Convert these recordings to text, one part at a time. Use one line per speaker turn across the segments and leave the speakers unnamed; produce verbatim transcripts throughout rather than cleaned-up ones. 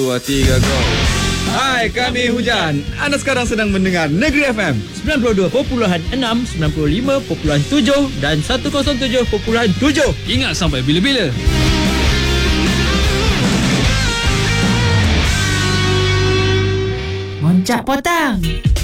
Dua, tiga, go. Hai, kami Hujan. Anda sekarang sedang mendengar Negeri F M
sembilan puluh dua perpuluhan enam, sembilan puluh lima perpuluhan tujuh dan seratus tujuh perpuluhan tujuh.
Ingat sampai bila-bila.
Moncak Potang.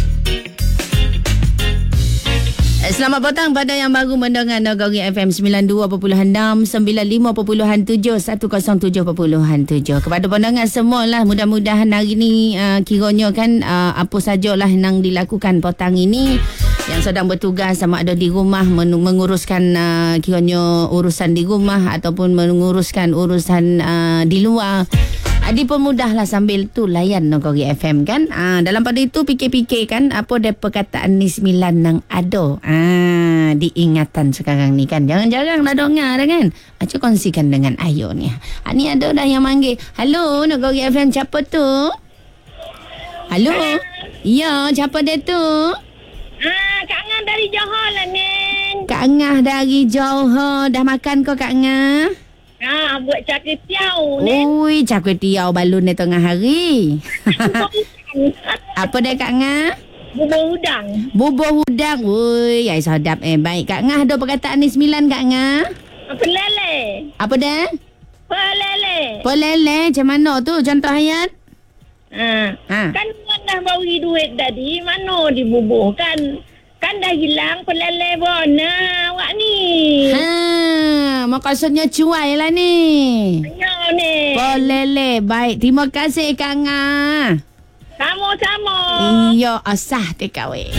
Selamat petang pada yang baru mendengar Negeri F M sembilan puluh dua perpuluhan enam, sembilan puluh lima perpuluhan tujuh, seratus tujuh perpuluhan tujuh. Kepada pendengar semualah, mudah-mudahan hari ni uh, kiranya kan uh, apa sajalah yang dilakukan petang ini, yang sedang bertugas sama ada di rumah men- menguruskan uh, kiranya urusan di rumah ataupun menguruskan urusan uh, di luar. Dipermudahlah sambil tu layan Negeri F M kan. Ah, dalam pada itu fikir-fikir kan apa dia perkataan ni sembilan nang ada. Ah, diingatan sekarang ni kan. Jarang-jarang dah dengar dah kan. Ah, cuba kongsikan dengan Ayu ni. Ah, ni ada dah yang manggil. Halo Negeri F M, siapa tu? Halo. Ya, siapa dia tu?
Ah, Kak Ngah dari Johor lah, Nen.
Kak Ngah dari Johor. Dah makan kau Kak Ngah?
Ah, buat cakwe tiaw, Nen.
Ui, cakwe tiaw balun di tengah hari. Apa dia Kak Ngah?
Bubur udang.
Bubur udang. Ui, ay sedap eh. Baik, Kak Ngah ada perkataan ni sembilan Kak Ngah.
Pelele.
Apa dia?
Pelele.
Pelele. Macam mana tu contoh ayat?
Ah.
Ha.
Kan Wan dah bagi duit tadi, mana dibubur kan? Kan dah hilang pelele bona awak ni.
Ha, maksudnya cuai lah ni.
Ya ni.
Pelele. Baik, terima kasih Kak Ngah.
Sama-sama.
Iya, asah tekawe.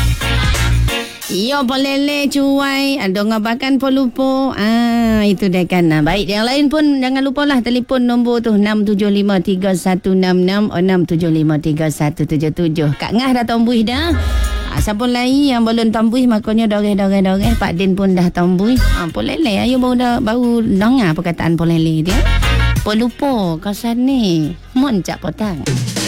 Iya, pelele cuai. Ada ngabakan pun lupa. Ah, itu dia kan. Baik, yang lain pun jangan lupalah telefon nombor tu enam tujuh lima tiga satu enam enam enam tujuh lima tiga satu tujuh tujuh. Kak Ngah dah tombuh dah. Ah, siapa lain yang belum tombuh makanya doreh-doreh-doreh. Pak Din pun dah tombuh. Ah, pelele. Ayo baru dah baru dengar perkataan pelele dia. Pun lupa kawasan ni. Moncak Potang.